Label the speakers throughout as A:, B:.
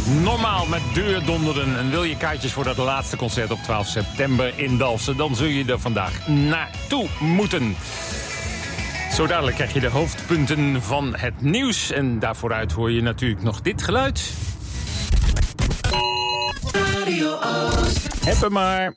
A: Normaal met deurdonderen. En wil je kaartjes voor dat laatste concert op 12 september in Dalfsen... dan zul je er vandaag naartoe moeten. Zo dadelijk krijg je de hoofdpunten van het nieuws. En daarvooruit hoor je natuurlijk nog dit geluid. Radio Oost. Heb hem maar.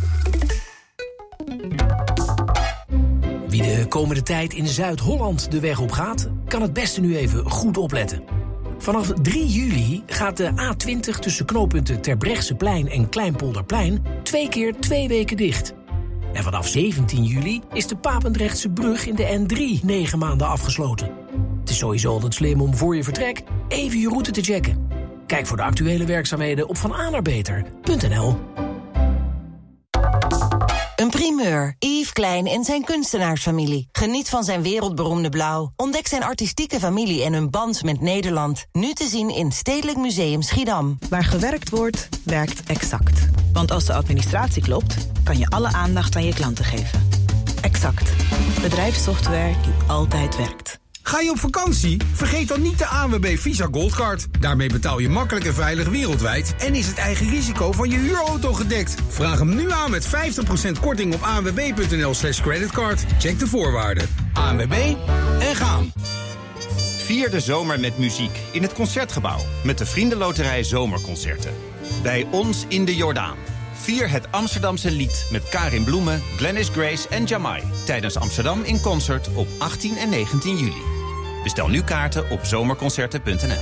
B: Wie de komende tijd in Zuid-Holland de weg op gaat, kan het beste nu even goed opletten. Vanaf 3 juli gaat de A20 tussen knooppunten Terbrechtseplein en Kleinpolderplein 2 keer 2 weken dicht. En vanaf 17 juli is de Papendrechtse brug in de N3 9 maanden afgesloten. Het is sowieso altijd slim om voor je vertrek even je route te checken. Kijk voor de actuele werkzaamheden op vananerbeter.nl.
C: Een primeur. Yves Klein en zijn kunstenaarsfamilie. Geniet van zijn wereldberoemde blauw. Ontdek zijn artistieke familie en hun band met Nederland. Nu te zien in Stedelijk Museum Schiedam.
D: Waar gewerkt wordt, werkt Exact. Want als de administratie klopt, kan je alle aandacht aan je klanten geven. Exact. Bedrijfssoftware die altijd werkt.
E: Ga je op vakantie? Vergeet dan niet de ANWB Visa Goldcard. Daarmee betaal je makkelijk en veilig wereldwijd... en is het eigen risico van je huurauto gedekt. Vraag hem nu aan met 50% korting op anwb.nl/creditcard. Check de voorwaarden. ANWB en gaan.
F: Vier de zomer met muziek in het Concertgebouw... met de Vriendenloterij Zomerconcerten. Bij ons in de Jordaan. Vier het Amsterdamse lied met Karin Bloemen, Glennis Grace en Jamai... tijdens Amsterdam in Concert op 18 en 19 juli. Bestel nu kaarten op zomerconcerten.nl.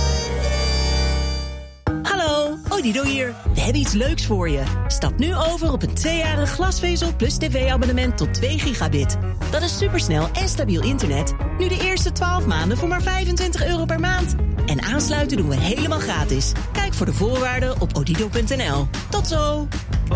G: Hallo, Odido hier. We hebben iets leuks voor je. Stap nu over op een 2-jarig glasvezel plus tv-abonnement tot 2 gigabit. Dat is supersnel en stabiel internet. Nu de eerste 12 maanden voor maar €25 per maand. En aansluiten doen we helemaal gratis. Kijk voor de voorwaarden op odido.nl. Tot zo!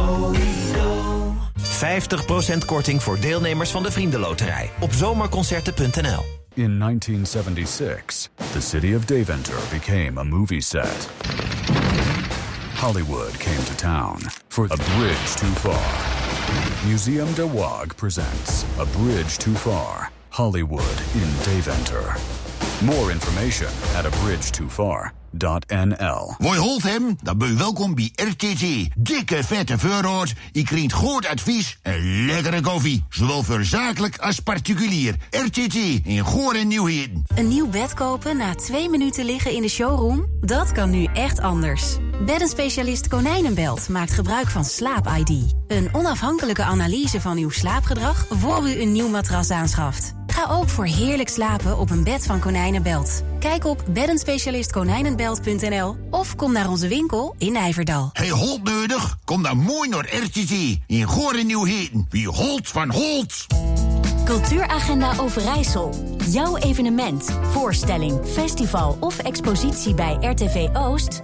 H: 50% korting voor deelnemers van de Vriendenloterij op zomerconcerten.nl.
I: In 1976, the city of Deventer became a movie set. Hollywood came to town for A Bridge Too Far. Museum de Waag presents A Bridge Too Far, Hollywood in Deventer. More information at abridgetofar.nl.
J: Woi holt hem, dan ben je welkom bij RTT. Dikke vette voorraad, je krijgt goed advies en lekkere koffie. Zowel voor zakelijk als particulier. RTT in Goor en Nieuwheden.
K: Een nieuw bed kopen na 2 minuten liggen in de showroom? Dat kan nu echt anders. Beddenspecialist Konijnenbelt maakt gebruik van Slaap-ID. Een onafhankelijke analyse van uw slaapgedrag voor u een nieuw matras aanschaft. Ga ook voor heerlijk slapen op een bed van Konijnenbelt. Kijk op beddenspecialistkonijnenbelt.nl of kom naar onze winkel in Nijverdal.
J: Hey, Holt nodig? Kom dan mooi naar RTT in Goor en Nieuwheden. Wie Holt van Holt.
L: Cultuuragenda Overijssel. Jouw evenement, voorstelling, festival of expositie bij RTV Oost?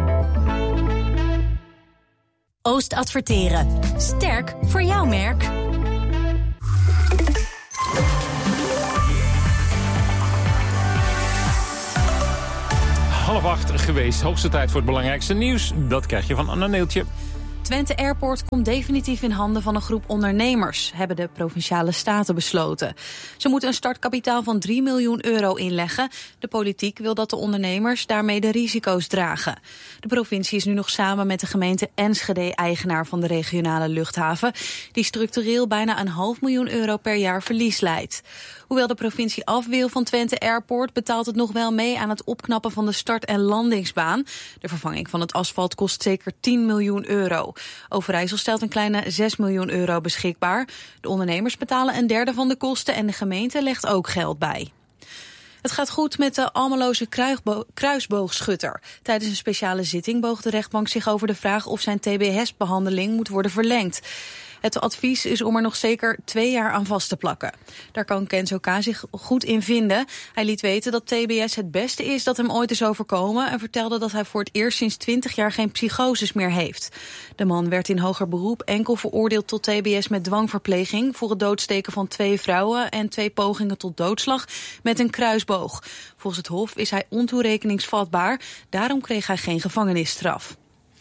L: Oost Adverteren. Sterk voor jouw merk.
A: Half 8 geweest. Hoogste tijd voor het belangrijkste nieuws. Dat krijg je van Anna Neeltje.
M: Twente Airport komt definitief in handen van een groep ondernemers, hebben de Provinciale Staten besloten. Ze moeten een startkapitaal van €3 miljoen inleggen. De politiek wil dat de ondernemers daarmee de risico's dragen. De provincie is nu nog samen met de gemeente Enschede eigenaar van de regionale luchthaven, die structureel bijna €500.000 per jaar verlies leidt. Hoewel de provincie af wil van Twente Airport, betaalt het nog wel mee aan het opknappen van de start- en landingsbaan. De vervanging van het asfalt kost zeker €10 miljoen. Overijssel stelt een kleine €6 miljoen beschikbaar. De ondernemers betalen een derde van de kosten en de gemeente legt ook geld bij. Het gaat goed met de Almeloze kruisboogschutter. Tijdens een speciale zitting boog de rechtbank zich over de vraag of zijn TBS-behandeling moet worden verlengd. Het advies is om er nog zeker 2 jaar aan vast te plakken. Daar kan Kenzo K. zich goed in vinden. Hij liet weten dat TBS het beste is dat hem ooit is overkomen en vertelde dat hij voor het eerst sinds 20 jaar geen psychoses meer heeft. De man werd in hoger beroep enkel veroordeeld tot TBS met dwangverpleging voor het doodsteken van 2 vrouwen en 2 pogingen tot doodslag met een kruisboog. Volgens het Hof is hij ontoerekeningsvatbaar, daarom kreeg hij geen gevangenisstraf.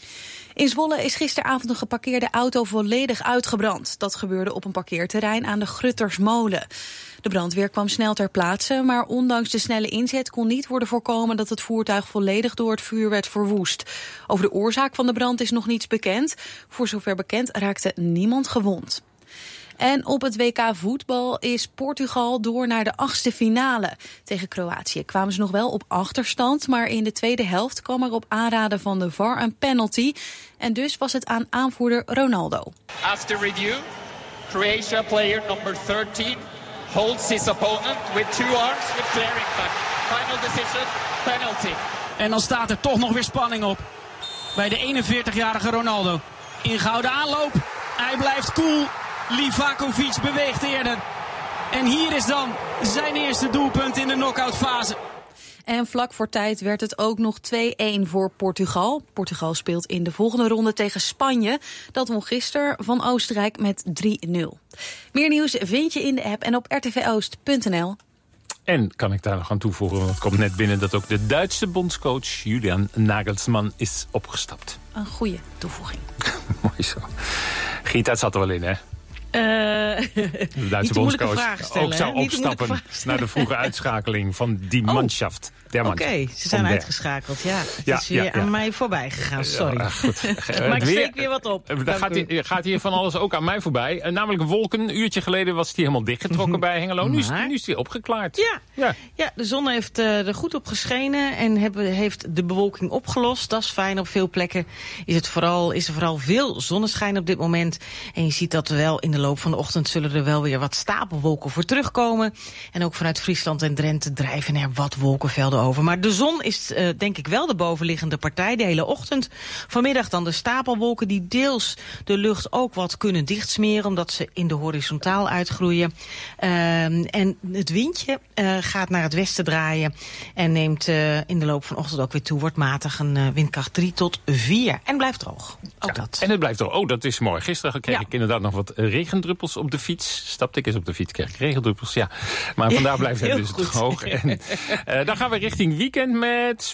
M: In Zwolle is gisteravond een geparkeerde auto volledig uitgebrand. Dat gebeurde op een parkeerterrein aan de Gruttersmolen. De brandweer kwam snel ter plaatse, maar ondanks de snelle inzet kon niet worden voorkomen dat het voertuig volledig door het vuur werd verwoest. Over de oorzaak van de brand is nog niets bekend. Voor zover bekend raakte niemand gewond. En op het WK voetbal is Portugal door naar de 8e finale. Tegen Kroatië kwamen ze nog wel op achterstand, maar in de tweede helft kwam er op aanraden van de VAR een penalty. En dus was het aan aanvoerder Ronaldo.
N: After review, Croatia player number 13 holds his opponent with 2 arms with clearing back. Final decision, penalty.
O: En dan staat er toch nog weer spanning op bij de 41-jarige Ronaldo. Ingehouden aanloop, hij blijft cool. Livakovic beweegt eerder. En hier is dan zijn eerste doelpunt in de knock-outfase.
M: En vlak voor tijd werd het ook nog 2-1 voor Portugal. Portugal speelt in de volgende ronde tegen Spanje. Dat won gisteren van Oostenrijk met 3-0. Meer nieuws vind je in de app en op rtvoost.nl.
A: En kan ik daar nog aan toevoegen, want het komt net binnen dat ook de Duitse bondscoach Julian Nagelsmann is opgestapt.
M: Een goede toevoeging.
A: Mooi zo. Giet, dat zat er wel in, hè? De Duitse bondscoach ook zou opstappen naar de vroege uitschakeling van die manschaft.
P: Oké, ze zijn uitgeschakeld, ja. Het is weer aan mij voorbij gegaan, sorry. Maar ik steek weer wat op.
A: Gaat hier van alles ook aan mij voorbij. Namelijk wolken, een uurtje geleden was die helemaal dichtgetrokken bij Hengelo. Nu is die opgeklaard.
P: Ja, de zon heeft er goed op geschenen en heeft de bewolking opgelost. Dat is fijn. Op veel plekken is er vooral veel zonneschijn op dit moment. En je ziet dat wel in de loop van de ochtend zullen er wel weer wat stapelwolken voor terugkomen. En ook vanuit Friesland en Drenthe drijven er wat wolkenvelden over. Maar de zon is denk ik wel de bovenliggende partij de hele ochtend. Vanmiddag dan de stapelwolken die deels de lucht ook wat kunnen dichtsmeren, omdat ze in de horizontaal uitgroeien. En het windje gaat naar het westen draaien en neemt in de loop van de ochtend ook weer toe. Wordt matig, een windkracht 3 tot 4. En blijft droog. Ook dat.
A: En het blijft droog. Oh, dat is mooi. Gisteren kreeg ik inderdaad nog wat regendruppels op de fiets. Stapte ik eens op de fiets, kreeg ik regendruppels. Ja. Maar vandaag blijft het dus droog. En dan gaan we richting weekend met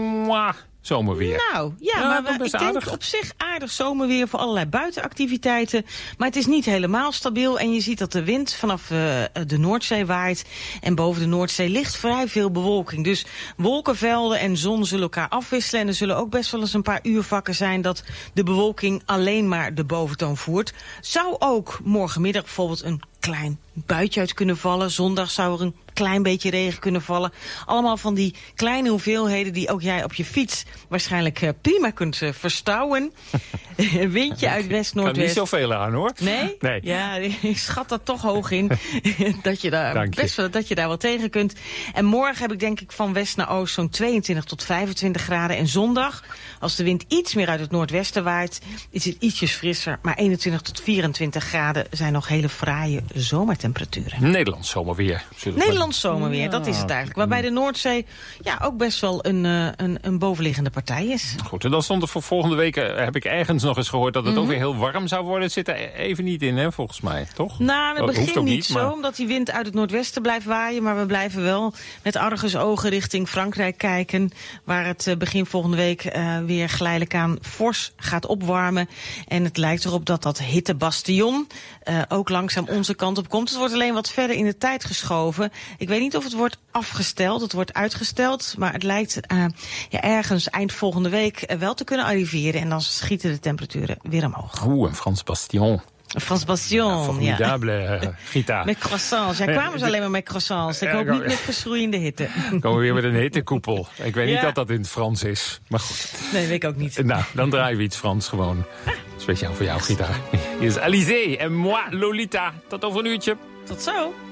A: zomerweer.
P: Nou, maar ik denk op zich aardig zomerweer voor allerlei buitenactiviteiten. Maar het is niet helemaal stabiel. En je ziet dat de wind vanaf de Noordzee waait. En boven de Noordzee ligt vrij veel bewolking. Dus wolkenvelden en zon zullen elkaar afwisselen. En er zullen ook best wel eens een paar uurvakken zijn dat de bewolking alleen maar de boventoon voert. Zou ook morgenmiddag bijvoorbeeld een klein buitje uit kunnen vallen. Zondag zou er een klein beetje regen kunnen vallen. Allemaal van die kleine hoeveelheden die ook jij op je fiets waarschijnlijk prima kunt verstouwen. Windje uit west-noordwest.
A: Kan niet zoveel aan, hoor.
P: Nee? Ja, ik schat dat toch hoog in. dat je daar wel tegen kunt. En morgen heb ik denk ik van west naar oost zo'n 22 tot 25 graden. En zondag, als de wind iets meer uit het noordwesten waait, is het ietsjes frisser. Maar 21 tot 24 graden zijn nog hele fraaie zomertemperaturen.
A: Nederlands zomerweer.
P: Nederlands zomerweer, dat is het eigenlijk. Waarbij de Noordzee ook best wel een bovenliggende partij is.
A: Goed, en dan stond er voor volgende week, heb ik ergens nog eens gehoord dat het ook weer heel warm zou worden. Het zit er even niet in, hè, volgens mij, toch?
P: Nou, het begint niet zo, omdat die wind uit het noordwesten blijft waaien. Maar we blijven wel met argusogen richting Frankrijk kijken, waar het begin volgende week weer geleidelijk aan fors gaat opwarmen. En het lijkt erop dat dat hittebastion ook langzaam onze kant op komt. Het wordt alleen wat verder in de tijd geschoven. Ik weet niet of het wordt afgesteld, het wordt uitgesteld, maar het lijkt ergens eind volgende week wel te kunnen arriveren. En dan schieten de temperaturen weer omhoog.
A: Een Frans bastion.
P: Frans bastion,
A: formidable, Gita.
P: Met croissants. Jij kwamen ze alleen maar met croissants. Ik hoop niet met verschroeiende hitte.
A: Komen we weer met een hittekoepel. Ik weet niet dat in het Frans is, maar goed.
P: Nee, weet ik ook niet.
A: Nou, dan draaien we iets Frans gewoon. Speciaal voor jou, Gita. Hier is Alizé en moi, Lolita. Tot over een uurtje.
P: Tot zo.